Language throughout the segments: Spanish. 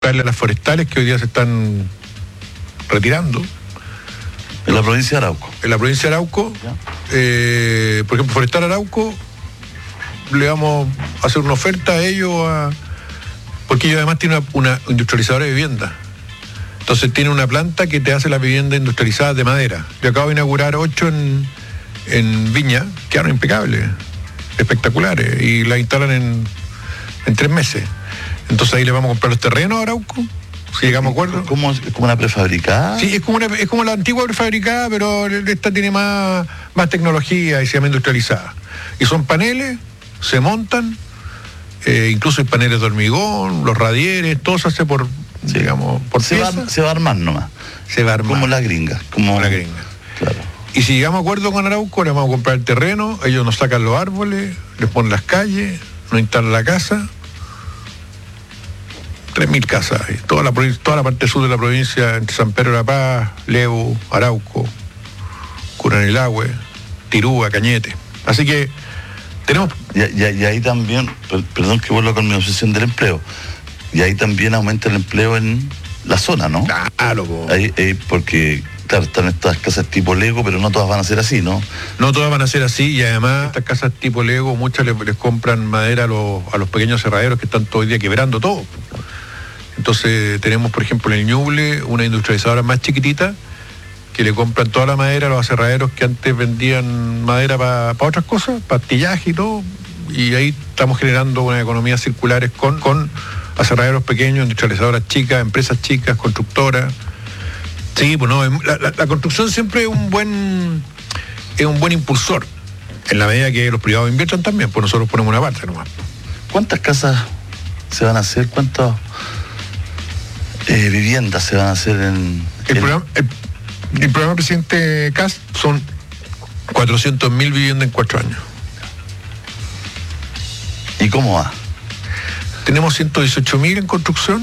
pagarle a las forestales que hoy día se están retirando. En la provincia de Arauco. En la provincia de Arauco, por ejemplo, Forestal Arauco, le vamos a hacer una oferta a ellos, porque ellos además tienen una industrializadora de vivienda. Entonces tiene una planta que te hace la vivienda industrializada de madera. Yo acabo de inaugurar 8 en Viña, quedaron impecables, espectaculares, y la instalan en 3 meses. Entonces ahí le vamos a comprar los terrenos a Arauco, si llegamos a acuerdo. ¿Es como una prefabricada? Sí, es como la antigua prefabricada, pero esta tiene más tecnología y se llama industrializada. Y son paneles, se montan, incluso hay paneles de hormigón, los radieres, todo se hace por pieza. Se va a armar nomás. Se va a armar. Como la gringa. Como la gringa. Claro. Y si llegamos a acuerdo con Arauco, le vamos a comprar el terreno, ellos nos sacan los árboles, les ponen las calles, nos instalan la casa. 3.000 casas, toda la parte sur de la provincia, entre San Pedro de la Paz, Lebu, Arauco, Curanilahue, Tirúa, Cañete. Así que tenemos... Y ahí también, perdón que vuelva con mi obsesión del empleo, y ahí también aumenta el empleo en la zona, ¿no? Claro. Ahí, porque, claro, están estas casas tipo Lego, pero no todas van a ser así, ¿no? No todas van a ser así, y además estas casas tipo Lego, muchas les compran madera a los pequeños cerraderos que están todo el día quebrando todo. Entonces tenemos, por ejemplo, en el Ñuble una industrializadora más chiquitita que le compran toda la madera a los aserraderos que antes vendían madera para otras cosas, pastillaje y todo, y ahí estamos generando una economía circulares con aserraderos pequeños, industrializadoras chicas, empresas chicas, constructoras. Sí, pues no, la construcción siempre es un buen impulsor, en la medida que los privados inviertan también, pues nosotros ponemos una parte nomás. ¿Cuántas casas se van a hacer? ¿Cuántas viviendas se van a hacer en...? El programa presidente Kast son 400.000 viviendas en 4 años. ¿Y cómo va? Tenemos 118.000 en construcción.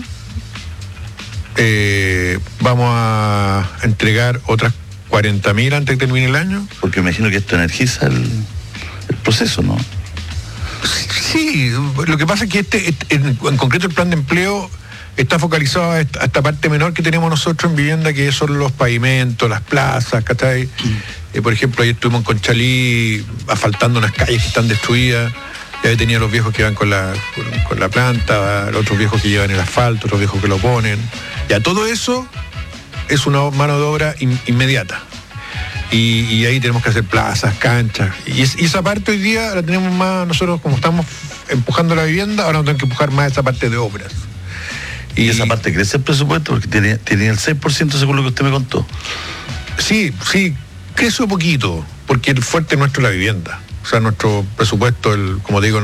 Vamos a entregar otras 40.000 antes de que termine el año. Porque me imagino que esto energiza el proceso, ¿no? Sí, lo que pasa es que en concreto el plan de empleo está focalizado a esta parte menor que tenemos nosotros en vivienda, que son los pavimentos, las plazas, ¿cachai? Por ejemplo, ayer estuvimos en Conchalí asfaltando unas calles que están destruidas. Ya tenía los viejos que van con la planta, los otros viejos que llevan el asfalto, otros viejos que lo ponen. Ya todo eso es una mano de obra inmediata. Y ahí tenemos que hacer plazas, canchas. Y esa parte hoy día la tenemos más, nosotros como estamos empujando la vivienda, ahora tenemos que empujar más esa parte de obras. Y esa parte crece el presupuesto porque tenía el 6% según lo que usted me contó. Sí, crece un poquito, porque el fuerte nuestro es la vivienda. O sea, nuestro presupuesto, como digo,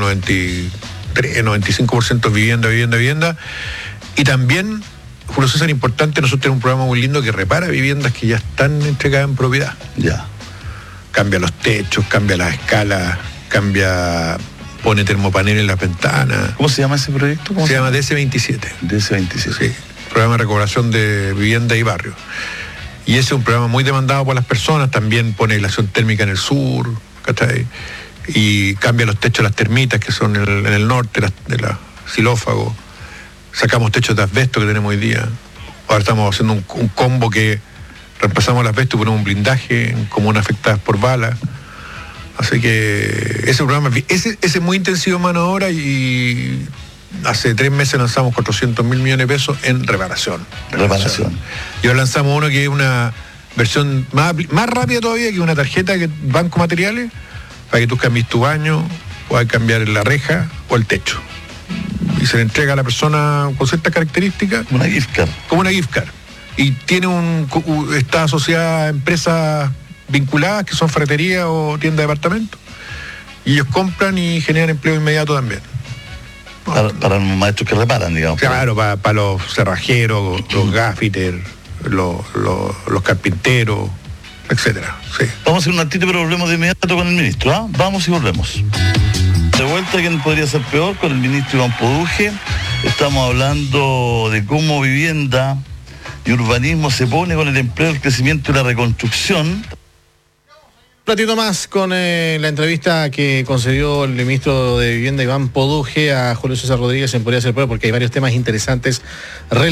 95% es vivienda. Y también, Julio César, importante, nosotros tenemos un programa muy lindo que repara viviendas que ya están entregadas en propiedad. Ya. Cambia los techos, cambia las escalas, pone termopanel en las ventanas. ¿Cómo se llama ese proyecto? Se llama DC27. DC27. Sí, programa de recuperación de vivienda y barrio. Y ese es un programa muy demandado por las personas, también pone aislación térmica en el sur, ¿cachai? Y cambia los techos de las termitas que son en el norte de la xilófago. Sacamos techos de asbesto que tenemos hoy día. Ahora estamos haciendo un combo que reemplazamos el asbesto y ponemos un blindaje en comunas afectadas por balas. Así que ese programa, ese es muy intensivo en mano de obra, y hace 3 meses lanzamos 400.000 millones de pesos en reparación. Y ahora lanzamos uno que es una versión más rápida todavía, que una tarjeta que Banco Materiales, para que tú cambies tu baño, puedas cambiar la reja o el techo. Y se le entrega a la persona con ciertas características. Una gift card. Como una gift card. Y está asociada a empresas vinculadas, que son ferreterías o tiendas de departamentos. Y ellos compran y generan empleo inmediato también. Para los maestros que reparan, digamos. Claro, para los cerrajeros, los gaffiters, los carpinteros, etcétera. Sí. Vamos a hacer un ratito, pero volvemos de inmediato con el ministro, ¿ah? Vamos y volvemos. De vuelta, ¿quién podría ser peor? Con el ministro Iván Poduje. Estamos hablando de cómo vivienda y urbanismo se pone con el empleo, el crecimiento y la reconstrucción. Un ratito más con la entrevista que concedió el ministro de Vivienda Iván Poduje a Julio César Rodríguez en Podría Ser Peor, porque hay varios temas interesantes